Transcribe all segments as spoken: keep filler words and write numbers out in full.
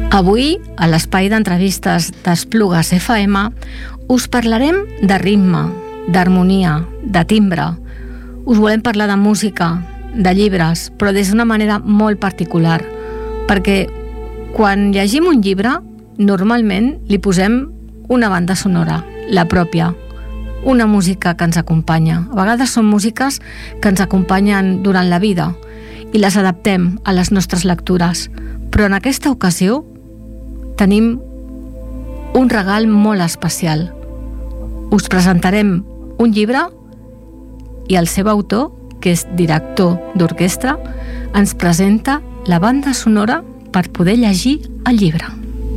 Avui, a l'espai d'entrevistes d'Esplugues F M, us parlarem de ritme, d'harmonia, de timbre. Us volem parlar de música, de llibres, però des d'una manera molt particular, perquè quan llegim un llibre, normalment li posem una banda sonora, la pròpia, una música que ens acompanya. A vegades són músiques que ens acompanyen durant la vida i les adaptem a les nostres lectures, però en aquesta ocasió tenim un regal molt especial. Us presentarem un llibre i el seu autor, que és director d'orquestra, ens presenta la banda sonora per poder llegir el llibre.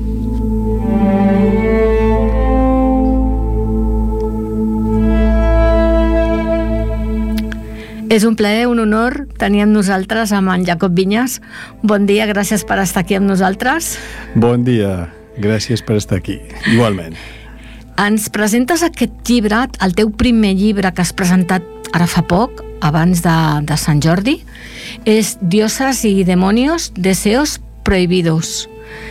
És un plaer, un honor tenir amb nosaltres amb en Jacob Vinyes. Bon dia, gràcies per estar aquí amb nosaltres. Bon dia, gràcies per estar aquí, igualment. Ens presentes aquest llibre, el teu primer llibre que has presentat ara fa poc, abans de, de Sant Jordi. És Dioses y demonios, deseos prohibidos.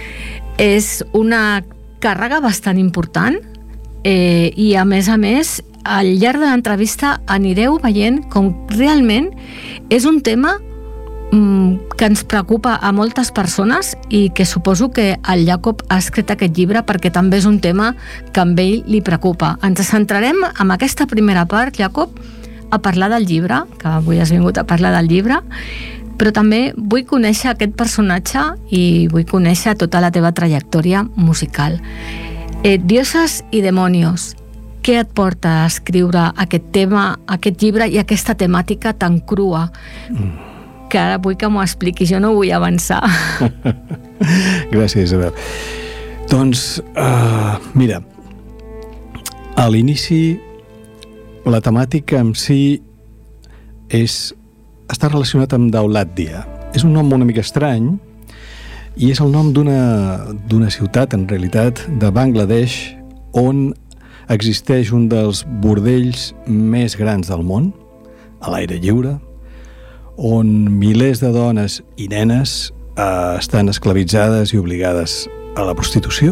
És una càrrega bastant important eh, i a més a més al llarg de l'entrevista anireu veient com realment és un tema mm, que ens preocupa a moltes persones i que suposo que el Jacob ha escrit aquest llibre perquè també és un tema que a ell li preocupa. Ens centrarem en aquesta primera part, Jacob, a parlar del llibre, que avui has vingut a parlar del llibre, però també vull conèixer aquest personatge i vull conèixer tota la teva trajectòria musical. Eh, Dioses y demonios. Què et porta a escriure aquest tema, aquest llibre i aquesta temàtica tan crua? Mm. Que ara vull que m'ho expliquis, jo no vull avançar. Gràcies, Isabel. Doncs, uh, mira, a l'inici la temàtica en si és, està relacionat amb Daulatdia. És un nom una mica estrany i és el nom d'una d'una ciutat, en realitat, de Bangladesh, on existeix un dels bordells més grans del món, a l'aire lliure, on milers de dones i nenes eh, estan esclavitzades i obligades a la prostitució.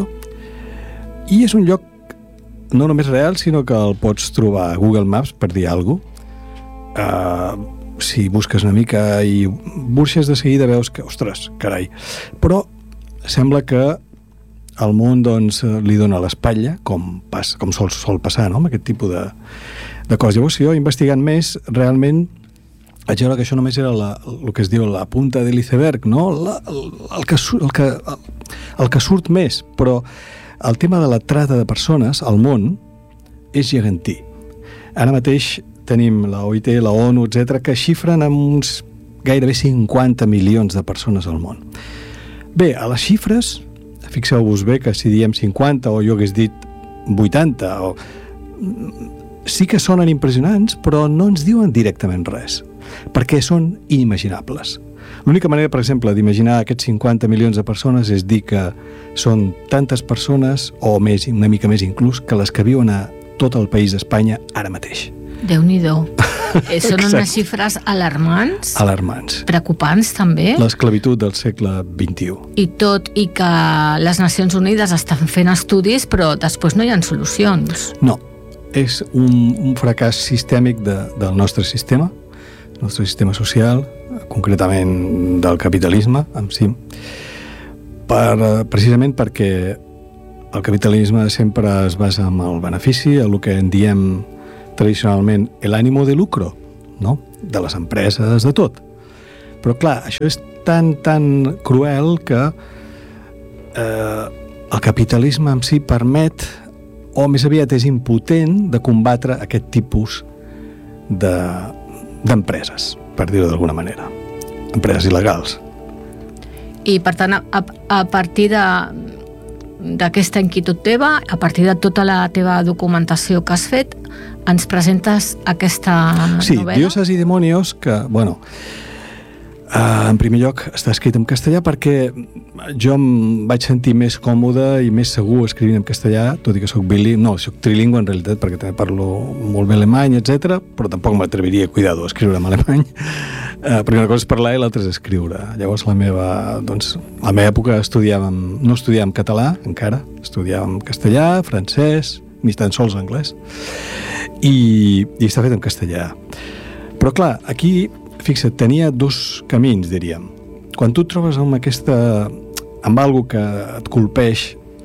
I és un lloc no només real, sinó que el pots trobar a Google Maps, per dir alguna cosa. Eh, si busques una mica i burxes de seguida veus que, ostres, carai. Però sembla que el món doncs, li dona l'espatlla, com, pas, com sol, sol passar, no?, amb aquest tipus de, de coses. Llavors, jo, investigant més, realment vaig veure que això només era la, el que es diu la punta de l'iceberg, no? La, el, el, que surt, el, que, el, el que surt més, però el tema de la trata de persones al món és gegantí. Ara mateix tenim la O I T, la ONU, etcètera, que xifren amb uns gairebé cinquanta milions de persones al món. Bé, a les xifres, fixeu-vos bé que si diem cinquanta o jo hagués dit vuitanta, o... sí que sonen impressionants, però no ens diuen directament res, perquè són inimaginables. L'única manera, per exemple, d'imaginar aquests cinquanta milions de persones és dir que són tantes persones, o més, una mica més inclús, que les que viuen a tot el país d'Espanya ara mateix. Déu-n'hi-do. Eh, són unes xifres alarmants. Alarmants. Preocupants, també. L'esclavitud del segle vint-i-u. I tot i que les Nacions Unides estan fent estudis, però després no hi ha solucions. No. És un, un fracàs sistèmic de, del nostre sistema, el nostre sistema social, concretament del capitalisme en si, per, precisament perquè el capitalisme sempre es basa en el benefici, el que en diem tradicionalment l'ànimo de lucro, no? De les empreses, de tot. Però clar, això és tan, tan cruel que eh, el capitalisme en si permet, o més aviat és impotent, de combatre aquest tipus de, d'empreses, per dir-ho d'alguna manera. Empreses il·legals. I per tant, a, a partir de d'aquesta inquietud teva, a partir de tota la teva documentació que has fet, ens presentes aquesta sí, novel·la? Sí, Dioses y demonios, que, bueno, Uh, en primer lloc, està escrit en castellà perquè jo em vaig sentir més còmode i més segur escrivint en castellà, tot i que soc bilingüe, no, soc trilingüe en realitat, perquè també parlo molt bé alemany, etcètera, però tampoc m'atreviria, cuidado, a escriure en alemany, uh, perquè una cosa és parlar i l'altra és escriure. Llavors la meva, doncs, a la meva època estudiàvem, no estudiàvem català encara, estudiàvem castellà, francès, ni tan sols anglès, i, i està fet en castellà. Però clar, aquí fixa't, tenia dos camins, diríem. Quan tu et trobes amb aquesta... amb algo que et colpeix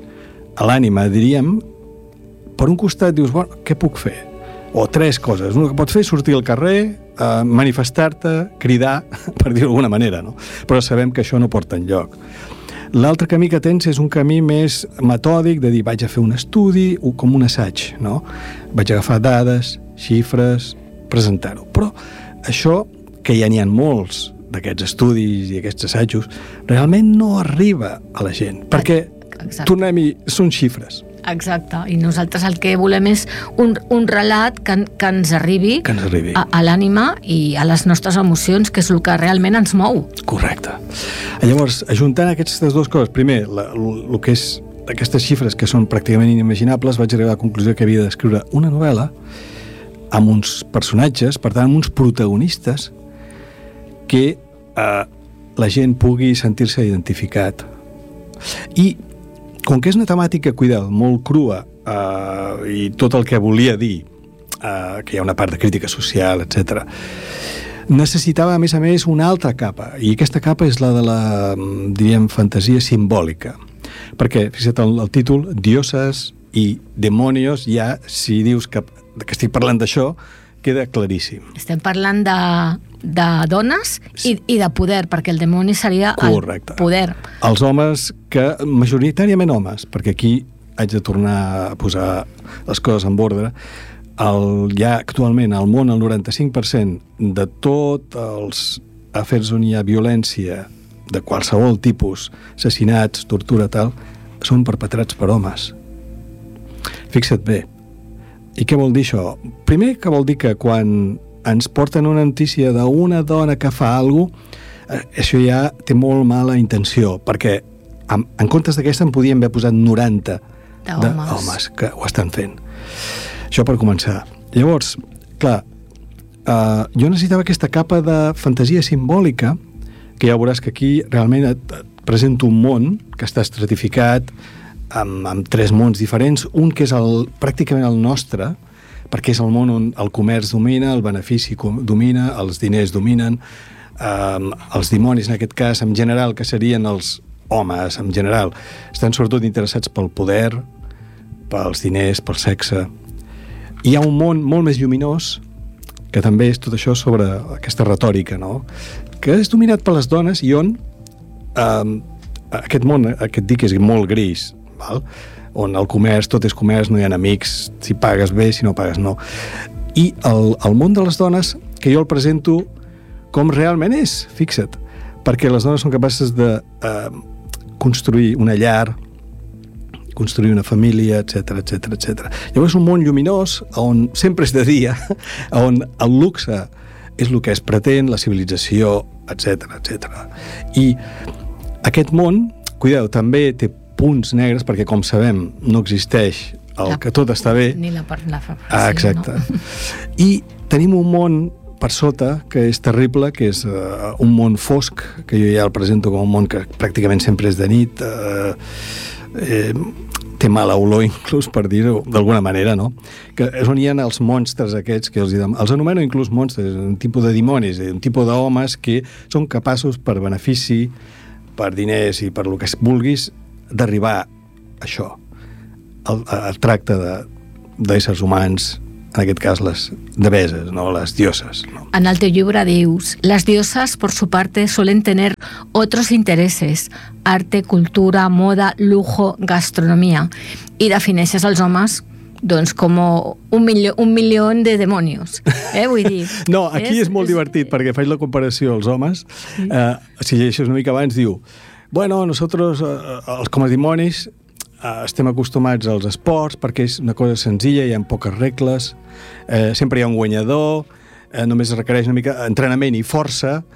a l'ànima, diríem, per un costat dius, bueno, què puc fer? O tres coses. Una que pots fer és sortir al carrer, eh, manifestar-te, cridar, per dir-ho d'alguna manera, no? Però sabem que això no porta enlloc. L'altre camí que tens és un camí més metòdic, de dir, vaig a fer un estudi, com un assaig, no? Vaig agafar dades, xifres, presentar-ho. Però això, que ja n'hi ha molts d'aquests estudis i aquests assajos, realment no arriba a la gent, perquè, tornem-hi, són xifres. Exacte, i nosaltres el que volem és un, un relat que, que ens arribi, que ens arribi. a, a l'ànima i a les nostres emocions, que és el que realment ens mou. Correcte. Llavors, ajuntant aquestes dues coses, primer, el que és aquestes xifres que són pràcticament inimaginables, vaig arribar a la conclusió que havia d'escriure una novel·la amb uns personatges, per tant, amb uns protagonistes que eh, la gent pugui sentir-se identificat. I com que és una temàtica, cuidado, molt crua, eh, i tot el que volia dir, eh, que hi ha una part de crítica social, etcètera, necessitava, a més a més, una altra capa, i aquesta capa és la de la, diríem, fantasia simbòlica. Perquè, fixa't, el, el títol, Dioses i Demonios, ja, si dius que, que estic parlant d'això, queda claríssim. Estem parlant de, de dones i, i de poder, perquè el demoni seria Correcte. El poder. Els homes, que majoritàriament homes, perquè aquí haig de tornar a posar les coses en ordre, el, ja actualment al món el noranta-cinc per cent de tots els afers on hi ha violència de qualsevol tipus, assassinats, tortura, tal, són perpetrats per homes. Fixa't bé. I què vol dir això? Primer, que vol dir que quan ens porten una notícia d'una dona que fa alguna cosa, eh, això ja té molt mala intenció, perquè en, en comptes d'aquesta en podien haver posat noranta d'homes que ho estan fent. Això per començar. Llavors, clar, eh, jo necessitava aquesta capa de fantasia simbòlica, que ja veuràs que aquí realment et, et presento un món que està estratificat amb, amb tres mons diferents, un que és el, pràcticament el nostre, perquè és el món on el comerç domina, el benefici domina, els diners dominen, eh, els dimonis, en aquest cas, en general, que serien els homes, en general, estan sobretot interessats pel poder, pels diners, pel sexe. Hi ha un món molt més lluminós, que també és tot això sobre aquesta retòrica, no? Que és dominat per les dones i on eh, aquest món, aquest dic, és molt gris, val? On el comerç, tot és comerç, no hi ha amics, si pagues bé, si no pagues no. I el, el món de les dones, que jo el presento com realment és, fixa't, perquè les dones són capaces de eh, construir una llar, construir una família, etcètera, etcètera, etcètera. Llavors és un món lluminós, on sempre és de dia, on el luxe és el que es pretén, la civilització, etcètera, etcètera. I aquest món, cuideu, també té punts negres, perquè, com sabem, no existeix el la, que tot està bé. Ni la part la fa. Ah, exacte. No? I tenim un món per sota que és terrible, que és uh, un món fosc, que jo ja el presento com un món que pràcticament sempre és de nit, uh, eh, té mala olor, inclús, per dir-ho d'alguna manera, no? Que és on hi ha els monstres aquests, que els, els anomeno inclús monstres, un tipus de dimonis, un tipus d'homes que són capaços, per benefici, per diners i per el que vulguis, d'arribar a això, el, el tracte d'éssers humans, en aquest cas les deveses, ¿no? Las diosas, ¿no? En el teu llibre dius, las diosas por su parte suelen tener otros intereses, arte, cultura, moda, lujo, gastronomía, i defineixes els homes doncs com un milió, un milió de demonios, eh, vull dir. No, aquí és, és molt és... divertit, perquè faig la comparació als homes, sí. eh, si llegeixes una mica abans, diu, bueno, nosotros, eh, els com a dimonis, eh, estem acostumats als esports, perquè és una cosa senzilla, hi ha poques regles, eh, sempre hi ha un guanyador, eh, només requereix una mica entrenament i força,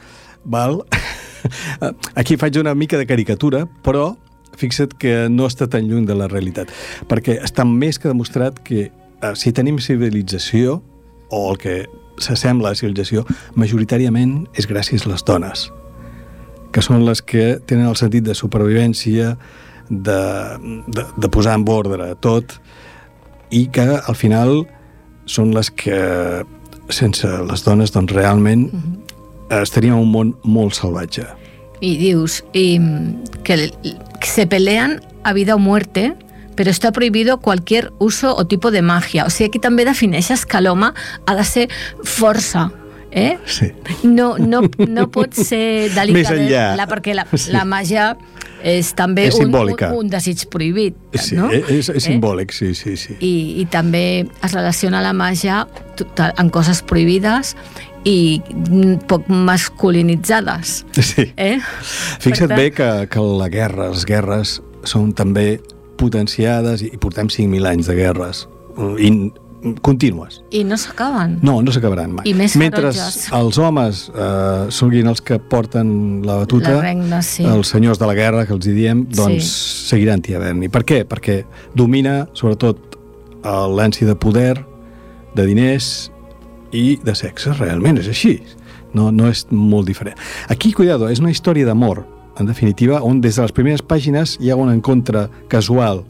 val? Aquí faig una mica de caricatura, però fixa't que no està tan lluny de la realitat, perquè està més que demostrat que eh, si tenim civilització, o el que s'assembla a civilització, majoritàriament és gràcies a les dones, que són les que tenen el sentit de supervivència, de, de, de posar en ordre tot, i que al final són les que, sense les dones, doncs realment uh-huh. estaríem en un món molt salvatge. Y dius y, que se pelean a vida o muerte, però està prohibido cualquier uso o tipo de magia. O sigui, aquí també defineixes que l'home ha de ser força, eh? Sí. No, no, no pot ser delicadesa, perquè la, sí. la màgia és també és un, un, un desig prohibit, sí, no? És, és eh? simbòlic, sí, sí, sí. I, i també es relaciona la màgia amb coses prohibides i poc masculinitzades. Sí. Eh? Fixa't bé que, que la guerra, les guerres són també potenciades i portem cinc mil anys de guerres i contínues. I no s'acaben. No, no s'acabaran mai. I més mentre ferotges. Els homes eh, siguin els que porten la batuta, la regna, sí. els senyors de la guerra, que els hi diem, doncs sí. seguiran hi havent. I per què? Perquè domina, sobretot, l'ànsia de poder, de diners i de sexe. Realment és així. No, no és molt diferent. Aquí, cuidado, és una història d'amor, en definitiva, on des de les primeres pàgines hi ha un encontre casual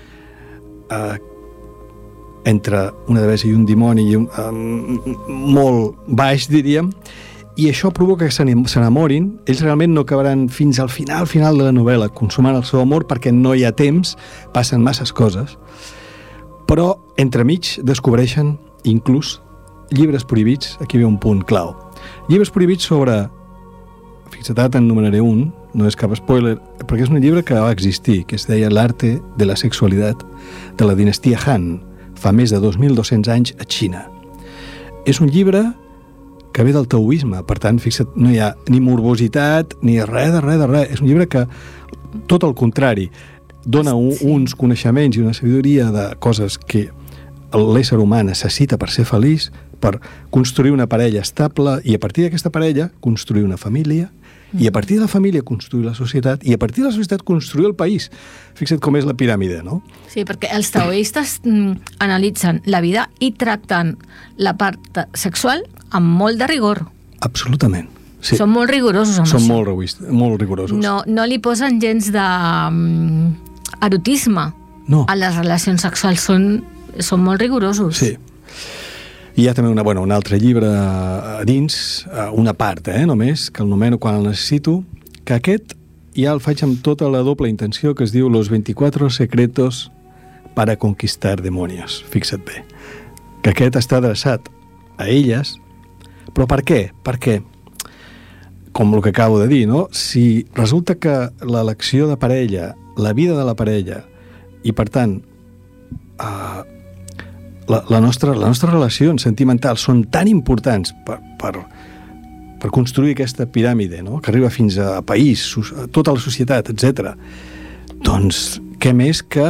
eh, entre una devesa i un dimoni i un, eh, molt baix, diríem, i això provoca que s'enamorin. Ells realment no acabaran fins al final, final de la novel·la, consumant el seu amor, perquè no hi ha temps, passen masses coses, però entremig descobreixen inclús llibres prohibits. Aquí ve un punt clau. Llibres prohibits sobre, fixa't, en numeraré un, no és cap spoiler, perquè és un llibre que va existir, que es deia L'arte de la sexualitat, de la dinastia Han, fa més de dos mil dos-cents anys a Xina. És un llibre que ve del taoisme, per tant, fixa't, no hi ha ni morbositat, ni res de res de res. És un llibre que, tot el contrari, dona un, uns coneixements i una sabidoria de coses que l'ésser humà necessita per ser feliç, per construir una parella estable, i a partir d'aquesta parella construir una família, i a partir de la família construir la societat, i a partir de la societat construir el país. Fixa't com és la piràmide, no? Sí, perquè els taoistes mm, analitzen la vida i tracten la part sexual amb molt de rigor. Absolutament. Sí. Són molt rigorosos amb Són això. molt, rigorosos, molt rigorosos. No, no li posen gens de um, erotisme no. a les relacions sexuals. Són, són molt rigorosos. Sí. I hi ha també una, bueno, un altre llibre a dins, una part, eh, només, que el nomeno quan el necessito, que aquest ja el faig amb tota la doble intenció, que es diu Los veinticuatro secretos para conquistar demonios. Fixa't bé. Que aquest està adreçat a elles, però per què? Perquè, com el que acabo de dir, no? Si resulta que l'elecció de parella, la vida de la parella, i per tant, eh, La, la, nostra, la nostra relacions sentimentals són tan importants per, per, per construir aquesta piràmide, no? Que arriba fins a país, a tota la societat, etcètera. Doncs què més que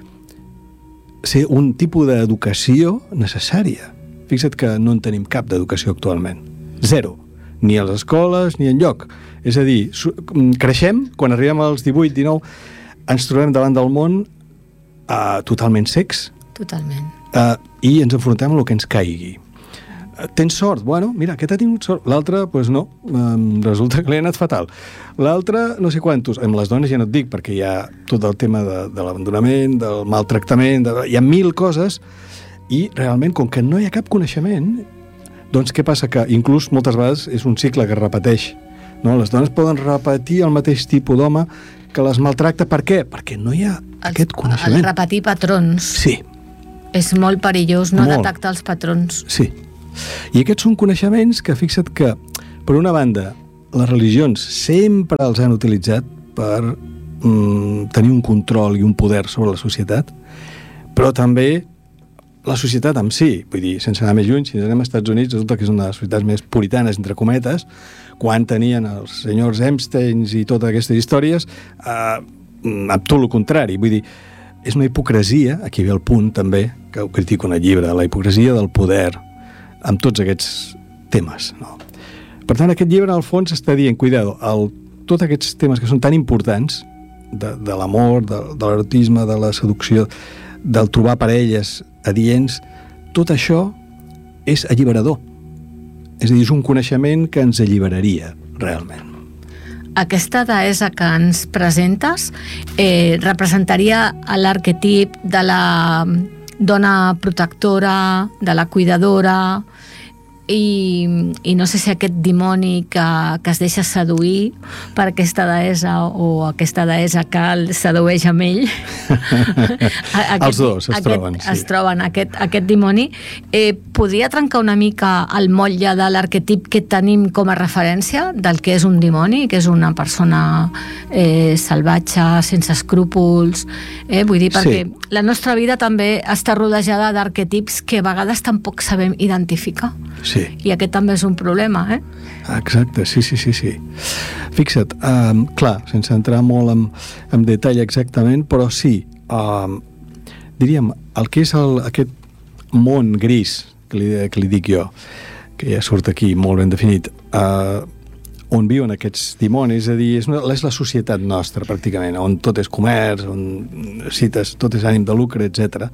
ser un tipus d'educació necessària. Fixa't que no en tenim cap d'educació actualment. Zero. Ni a les escoles ni enlloc. És a dir, creixem, quan arribem als divuit, dinou, ens trobem davant del món uh, totalment secs. Totalment. Uh, i ens enfrontem a el que ens caigui. Uh, tens sort? Bueno, mira, aquest ha tingut sort. L'altre, doncs pues no, um, resulta que li ha anat fatal. L'altre, no sé quantos. Amb les dones ja no et dic, perquè hi ha tot el tema de, de l'abandonament, del maltractament, de, hi ha mil coses, i realment, com que no hi ha cap coneixement, doncs què passa? Que inclús moltes vegades és un cicle que es repeteix. No? Les dones poden repetir el mateix tipus d'home que les maltracta. Per què? Perquè no hi ha el, aquest coneixement. El repetir patrons. Sí. És molt perillós no molt. detectar els patrons. Sí. I aquests són coneixements que, fixa't que, per una banda, les religions sempre els han utilitzat per mm, tenir un control i un poder sobre la societat, però també la societat en si. Vull dir, sense anar més lluny, si ens anem als Estats Units, resulta que és una de les societats més puritanes, entre cometes, quan tenien els senyors Epsteins i totes aquestes històries, eh, amb tot el contrari. Vull dir, és una hipocresia, aquí ve el punt també, que ho critico en el llibre, la hipocresia del poder amb tots aquests temes, no? Per tant, aquest llibre, al fons, està dient, cuidado, el, tots aquests temes que són tan importants, de, de l'amor, de, de l'erotisme, de la seducció, del trobar parelles adients, tot això és alliberador. És a dir, és un coneixement que ens alliberaria, realment. Aquesta deessa que ens presentes eh, representaria l'arquetip de la dona protectora, de la cuidadora, i, i no sé si aquest dimoni que, que es deixa seduir per aquesta deessa o aquesta deessa que el sedueix amb ell aquest, els dos es aquest, troben sí. es troben, aquest, aquest dimoni eh, podria trencar una mica el motlle de l'arquetip que tenim com a referència del que és un dimoni, que és una persona eh, salvatge, sense escrúpols, eh, vull dir, perquè sí. La nostra vida també està rodejada d'arquetips que a vegades tampoc sabem identificar. Sí. I aquest també és un problema, eh? Exacte, sí, sí, sí, sí. Fixa't, um, clar, sense entrar molt en, en detall exactament, però sí, um, diríem, el que és el, aquest món gris, que li, que li dic jo, que ja surt aquí molt ben definit, uh, on viuen aquests dimonis, és a dir, és, una, és la societat nostra, pràcticament, on tot és comerç, on cites, tot és ànim de lucre, etcètera.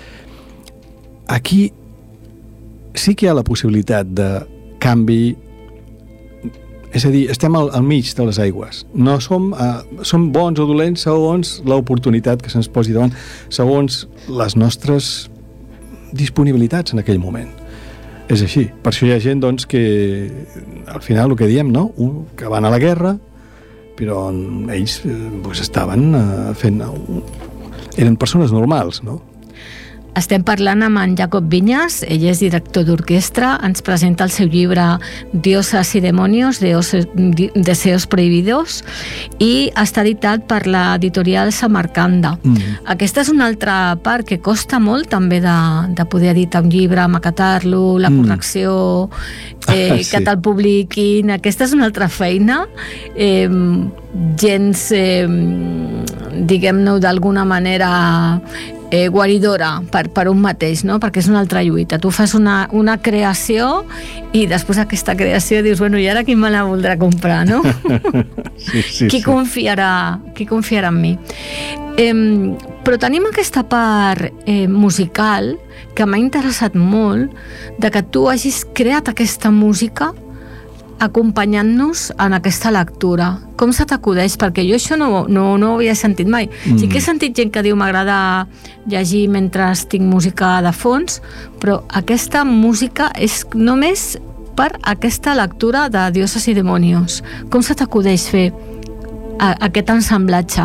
Aquí sí que hi ha la possibilitat de canvi, és a dir, estem al, al mig de les aigües. No som, uh, som bons o dolents segons l'oportunitat que se'ns posi davant, segons les nostres disponibilitats en aquell moment. És així. Per això hi ha gent, doncs, que al final el que diem, no? Un, que van a la guerra, però ells pues, estaven uh, fent... Uh, eren persones normals, no? Estem parlant amb en Jacob Viñas, ell és director d'orquestra, ens presenta el seu llibre Diosas y demonios, deseos prohibidos, i està editat per l'editorial Samarcanda. Mm. Aquesta és una altra part que costa molt també de, de poder editar un llibre, maquetar-lo, la correcció, mm. eh, sí. que te'l publiquin. Aquesta és una altra feina, eh, gens, eh, diguem-ne, d'alguna manera... Eh, guaridora per, per un mateix, no? Perquè és una altra lluita. Tu fas una, una creació i després aquesta creació dius, bueno, i ara qui me la voldrà comprar, no? sí, sí, qui, sí. Confiarà, qui confiarà en mi? Eh, però tenim aquesta part eh, musical que m'ha interessat molt, de que tu hagis creat aquesta música acompanyant-nos en aquesta lectura. Com se t'acudeix? Perquè jo això no, no, no ho havia sentit mai. Mm. Sí que he sentit gent que diu m'agrada llegir mentre tinc música de fons, però aquesta música és només per aquesta lectura de Diosas y demonios. Com se t'acudeix fer a, aquest ensamblatge?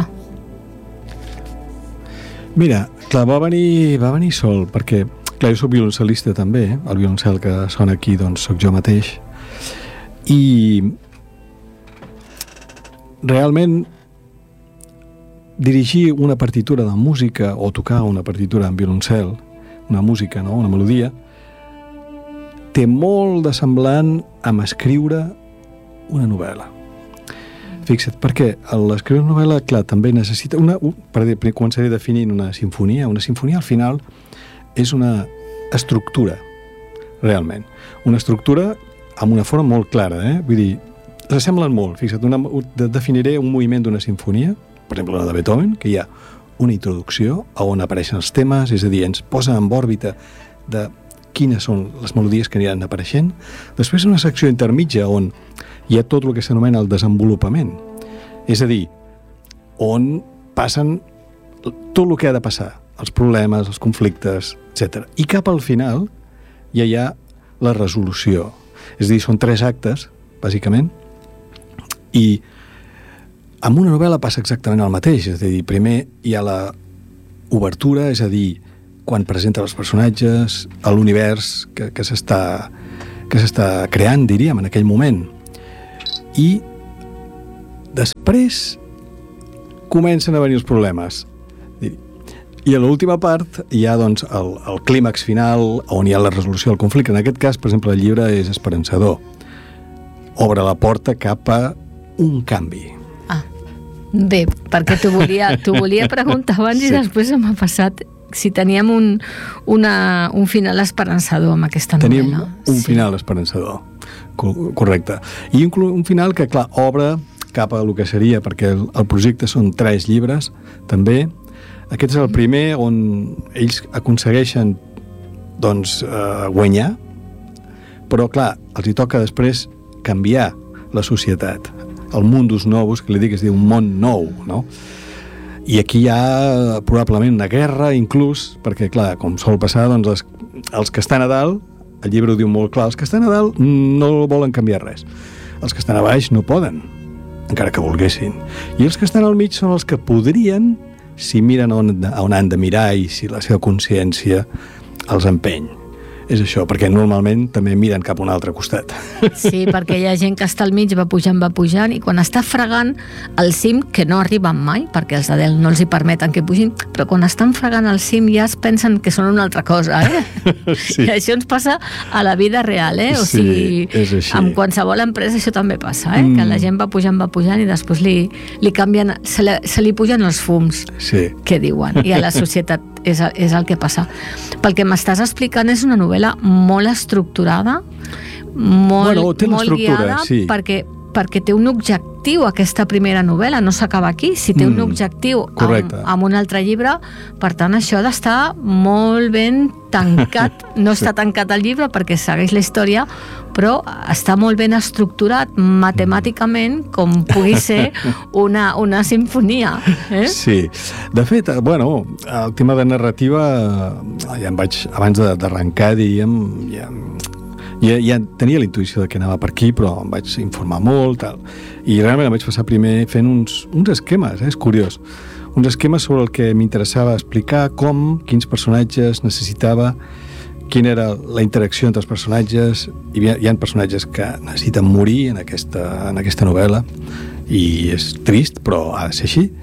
Mira, clar, va venir, va venir sol, perquè clar, jo soc violoncel·lista també, eh? El violoncel que sona aquí doncs soc jo mateix, i realment dirigir una partitura de música o tocar una partitura en violoncel, una música, no? Una melodia, té molt de semblant amb escriure una novel·la. Fixa't, perquè l'escriure una novel·la, clar, també necessita una, un, per dir, començaré definint una sinfonia. Una sinfonia al final és una estructura, realment. Una estructura amb una forma molt clara, eh? Vull dir, s'assemblen molt. Fixa't, una, definiré un moviment d'una sinfonia, per exemple la de Beethoven, que hi ha una introducció on apareixen els temes, és a dir, ens posa en òrbita de quines són les melodies que aniran apareixent. Després una secció intermitja on hi ha tot el que s'anomena el desenvolupament, és a dir, on passen tot el que ha de passar, els problemes, els conflictes, etcètera. I cap al final ja hi ha la resolució. És a dir, són tres actes, bàsicament, i amb una novel·la passa exactament el mateix. És a dir, primer hi ha la obertura, és a dir, quan presenta els personatges, l'univers que, que s'està que s'està creant, diríem, en aquell moment. I després comencen a venir els problemes. I a l'última part hi ha doncs, el, el clímax final on hi ha la resolució del conflicte. En aquest cas, per exemple, el llibre és esperançador. Obre la porta cap a un canvi. Ah, bé, perquè t'ho volia, t'ho volia preguntar abans sí. I després m'ha passat si teníem un, una, un final esperançador amb aquesta novel·la. Tenim un sí. final esperançador. correcte. I un, un final que, clar, obre cap a el que seria, perquè el, el projecte són tres llibres, també. Aquest és el primer on ells aconsegueixen doncs, eh, guanyar, però, clar, els hi toca després canviar la societat. El mundus novus, que li dic, es diu un món nou, no? I aquí hi ha probablement una guerra, inclús, perquè, clar, com sol passar, doncs els, els que estan a dalt, el llibre ho diu molt clar, els que estan a dalt no volen canviar res. Els que estan a baix no poden, encara que volguessin. I els que estan al mig són els que podrien, si miren on, on han de mirar i si la seva consciència els empeny. És això, perquè normalment també miren cap a un altre costat. Sí, perquè hi ha gent que està al mig, va pujant, va pujant, i quan està fregant al cim, que no arriben mai, perquè els de dalt no els hi permeten que pugin, però quan estan fregant al cim ja es pensen que són una altra cosa, eh? Sí. I això ens passa a la vida real, eh? O sí, sigui, és així. Amb qualsevol empresa això també passa, eh? Mm. Que la gent va pujant, va pujant, i després li, li canvien, se li, se li pugen els fums, sí. Que diuen, i a la societat és, és el que passa. Pel que m'estàs explicant, és una novel·la molt estructurada, molt, bueno, té molt guiada, sí. perquè, perquè té un objectiu aquesta primera novel·la, no s'acaba aquí, si té mm, un objectiu amb, amb un altre llibre, per tant això ha d'estar molt ben tancat, no està tancat el llibre perquè segueix la història, però està molt ben estructurat matemàticament, com pugui ser una, una sinfonia. Eh? Sí. De fet, bueno, el tema de narrativa, ja em vaig, abans d'arrencar, diríem, ja, ja, ja tenia la intuïció de que anava per aquí, però em vaig informar molt, tal. I realment em vaig passar primer fent uns, uns esquemes, eh? És curiós. Uns esquemes sobre el que m'interessava explicar, com, quins personatges necessitava, quina era la interacció entre els personatges. Hi ha, hi ha personatges que necessiten morir en aquesta, en aquesta novel·la, i és trist, però ha de ser així.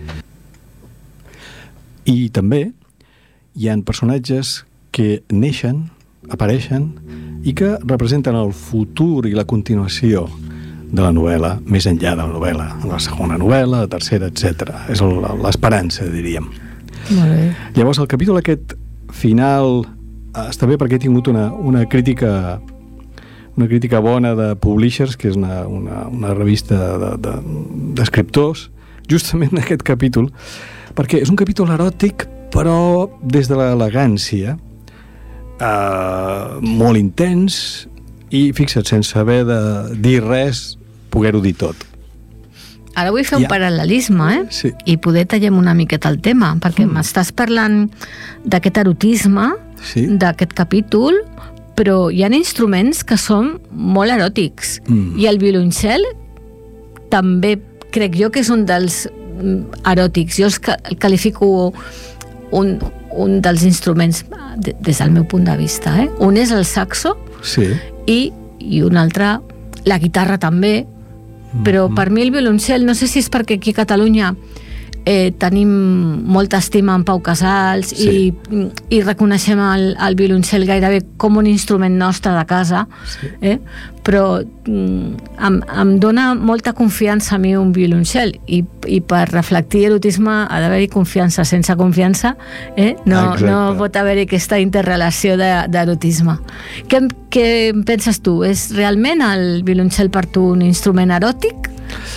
I també hi ha personatges que neixen, apareixen, i que representen el futur i la continuació de la novel·la, més enllà de la novel·la, la segona novel·la, la tercera, etcètera. És l'esperança, diríem. Molt bé. Llavors, el capítol aquest final està bé perquè he tingut una, una crítica una crítica bona de Publishers, que és una, una, una revista d'escriptors, de, de, justament en aquest capítol, perquè és un capítol eròtic, però des de l'elegància, eh, molt intens, i fixa't, sense haver de dir res, poder-ho dir tot. Ara vull fer un ja. paral·lelisme, eh? Sí. I poder tallem una miqueta el tema, perquè mm. m'estàs parlant d'aquest erotisme, sí. d'aquest capítol, però hi ha instruments que són molt eròtics. Mm. I el violoncel també crec jo que és un dels eròtics. Jo el qualifico un, un dels instruments des del meu punt de vista. Eh? Un és el saxo, sí. i, i un altre, la guitarra també, però mm-hmm. per mi el violoncel, no sé si és perquè aquí a Catalunya eh, tenim molta estima en Pau Casals, sí. i, i reconeixem el, el violoncel gairebé com un instrument nostre de casa, sí. eh? però mm, em, em dona molta confiança a mi un violoncel, i, i per reflectir erotisme ha d'haver-hi confiança. Sense confiança eh? no, no pot haver-hi aquesta interrelació d'erotisme. Què, què penses tu? És realment el violoncel per tu un instrument eròtic?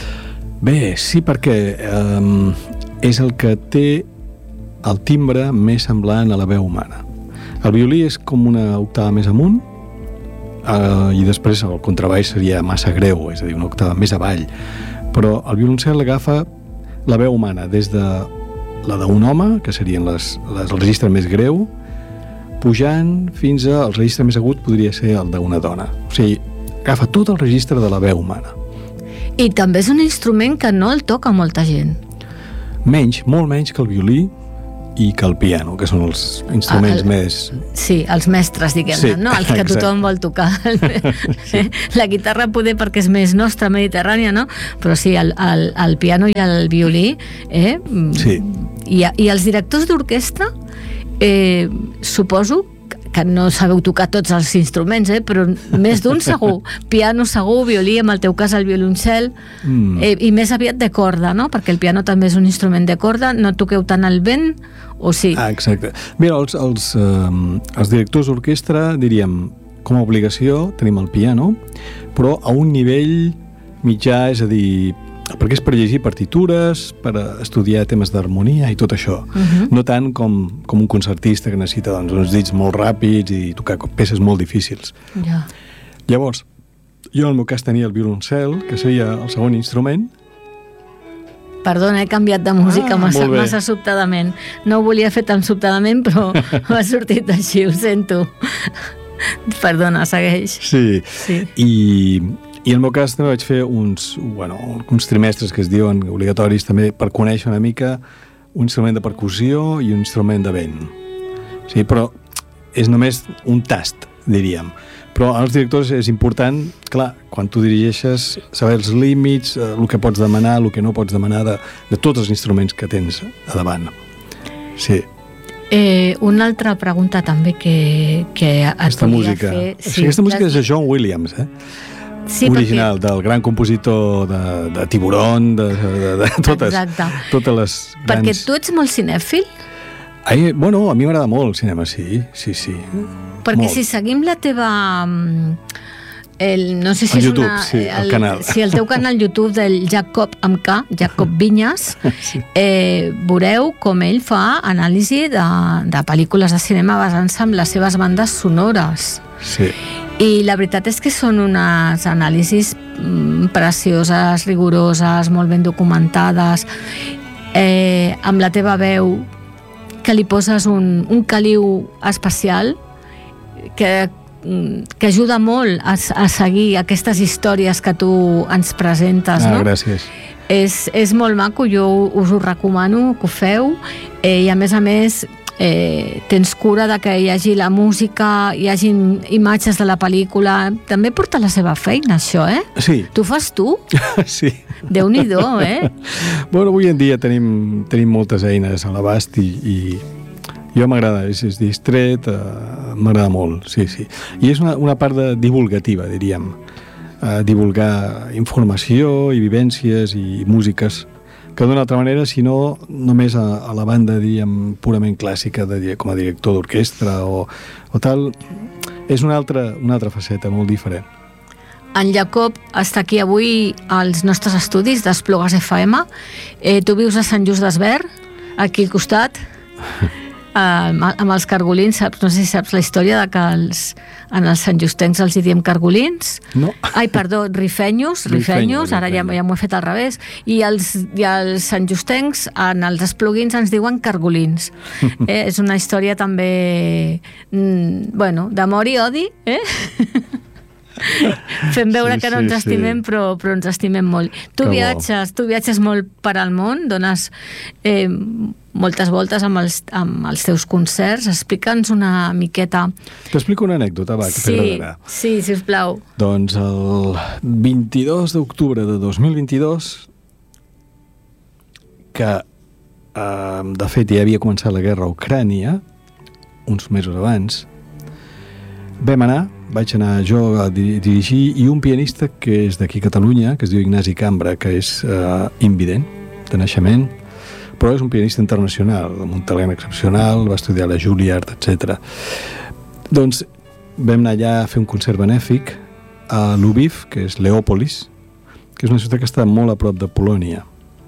Bé, sí, perquè eh, és el que té el timbre més semblant a la veu humana. El violí és com una octava més amunt, eh, i després el contrabaix seria massa greu, és a dir, una octava més avall. Però el violoncel agafa la veu humana, des de la d'un home, que serien les, les, el registre més greu, pujant fins al registre més agut, podria ser el d'una dona. O sigui, agafa tot el registre de la veu humana. I també és un instrument que no el toca molta gent. Menys, molt menys que el violí i que el piano, que són els instruments el, més... Sí, els mestres, diguem-ne, sí, no? Els que exacte. Tothom vol tocar. Sí. La guitarra poder perquè és més nostra, mediterrània, no? Però sí, el, el, el piano i el violí, eh? Sí. I, i els directors d'orquestra, eh, suposo que no sabeu tocar tots els instruments, eh? Però més d'un segur. Piano segur, violí, en el teu cas el violoncel, mm. eh, i més aviat de corda, no? Perquè el piano també és un instrument de corda. No toqueu tant el vent, o sí? Ah, exacte. Mira, els, els, eh, els directors d'orquestra, diríem, com a obligació tenim el piano, però a un nivell mitjà, és a dir, perquè és per llegir partitures, per estudiar temes d'harmonia i tot això. Uh-huh. No tant com, com un concertista que necessita doncs, uns dits molt ràpids i tocar peces molt difícils. Ja. Llavors, jo en el meu cas tenia el violoncel, que seria el segon instrument. Perdona, he canviat de música ah, massa, massa sobtadament. No ho volia fer tan sobtadament, però m'ha sortit així, ho sento. Perdona, segueix. Sí, sí. I, i en el meu cas també vaig fer uns, bueno, uns trimestres que es diuen obligatoris també per conèixer una mica un instrument de percussió i un instrument de vent. Sí, però és només un tast, diríem. Però als directors és important, clar, quan tu dirigeixes, saber els límits, el que pots demanar, el que no pots demanar de, de tots els instruments que tens a davant. Sí. Eh, una altra pregunta també que, que et aquesta volia música. fer... Sí, sí, aquesta música és de John Williams, eh? Sí, original, perquè... del gran compositor de, de Tiburón, de, de, de totes, totes les grans... Perquè tu ets molt cinèfil? Ai, bueno, a mi m'agrada molt el cinema, sí, sí, sí. Perquè molt. Si seguim la teva... El, no sé si el és YouTube, una, sí, el, el canal. Sí, el teu canal YouTube del Jacob amb K, Jacob Vinyes, sí. eh, veureu com ell fa anàlisi de, de pel·lícules de cinema basant-se en les seves bandes sonores. Sí. I la veritat és que són unes anàlisis mm, precioses, rigoroses, molt ben documentades, eh, amb la teva veu, que li poses un, un caliu especial que, que ajuda molt a, a seguir aquestes històries que tu ens presentes. Ah, no? Gràcies. És, és molt maco, jo us ho recomano que ho feu, eh, i a més a més eh, tens cura de que hi hagi la música, hi hagi imatges de la pel·lícula. També porta la seva feina, això, eh? Sí. Tu fas tu? Sí. Déu-n'hi-do, eh? Bueno, avui en dia tenim, tenim moltes eines a l'abast i, i jo m'agrada, és, és distret, uh, m'agrada molt, sí, sí. I és una, una part de divulgativa, diríem. Uh, divulgar informació i vivències i músiques que d'una altra manera, si no, només a, a la banda, diríem, purament clàssica, de, com a director d'orquestra o, o tal, és una altra, una altra faceta molt diferent. En Jacob està aquí avui als nostres estudis d'Esplugues F M. Eh, tu vius a Sant Just Desvern, aquí al costat, eh, amb els cargolins. Saps? No sé si saps la història de que els, en els santjustencs els hi diem cargolins. No. Ai, perdó, rifenyos, rifenyos, ara ja, ja m'ho he fet al revés. I els, i els santjustencs en els espluguins ens diuen cargolins. Eh, és una història també, mm, bueno, d'amor i odi, eh? Fem veure sí, que no ens sí, estimem, sí. però, però ens estimem molt. Tu que viatges, bo. tu viatges molt per al món, dones eh, moltes voltes amb els, amb els teus concerts. Explica'ns una miqueta. T'explico una anècdota, va, que sí, t'agradarà. Sí, sisplau. Doncs el vint-i-dos d'octubre de dos mil vint-i-dos, que eh, de fet ja havia començat la guerra a Ucrània, uns mesos abans, vam anar, vaig anar jo a dirigir, i un pianista que és d'aquí a Catalunya, que es diu Ignasi Cambra, que és uh, invident de naixement, però és un pianista internacional, amb un talent excepcional, va estudiar a la Juilliard, etcètera. Doncs vam anar allà a fer un concert benèfic a Lviv, que és Leòpolis, que és una ciutat que està molt a prop de Polònia.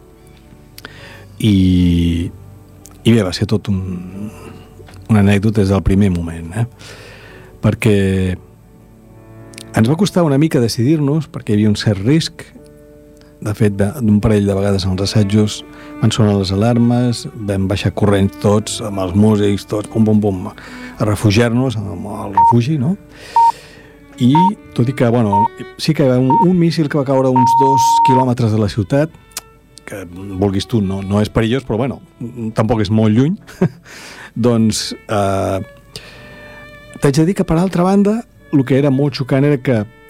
I, i bé, va ser tot un, una anècdota des del primer moment, eh? Perquè ens va costar una mica decidir-nos, perquè hi havia un cert risc. De fet, d'un parell de vegades en els assajos van sonar les alarmes, vam baixar corrents tots, amb els músics, tots, pum, pum, pum, a refugiar-nos al refugi, no? I, tot i que, bueno, sí que hi havia un, un míssil que va caure a uns dos quilòmetres de la ciutat, que, vulguis tu, no, no és perillós, però, bueno, tampoc és molt lluny, doncs, eh, t'haig de dir que, per altra banda, el que era molt xocant era que